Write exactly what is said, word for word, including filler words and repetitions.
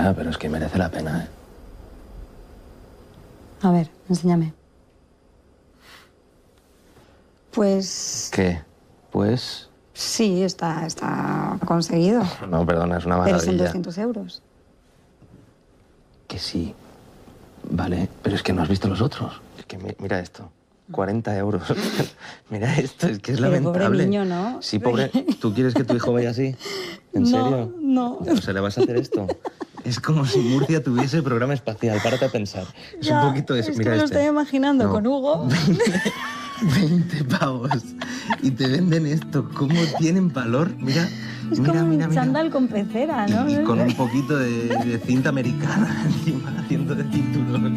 Ya, pero es que merece la pena, ¿eh? A ver, enséñame. Pues... ¿Qué? Pues... Sí, está, está conseguido. No, perdona, es una Pero maravilla. son doscientos euros. Que sí. Vale, pero es que no has visto los otros. Es que mi- mira esto. cuarenta euros. Mira esto, es que es Pero lamentable. pobre niño, ¿no? Sí, pobre. ¿Tú quieres que tu hijo vaya así? ¿En No, serio? no. O sea, ¿le vas a hacer esto? Es como si Murcia tuviese programa espacial. Párate a pensar. Es Ya, un poquito eso. es Mira que me lo este. estoy imaginando No. con Hugo. veinte pavos. Y te venden esto. ¿Cómo tienen valor? Mira. Es mira, como un mira, mira. chándal con pecera, ¿no? Y, y con un poquito de, de cinta americana encima, haciendo de cinturón.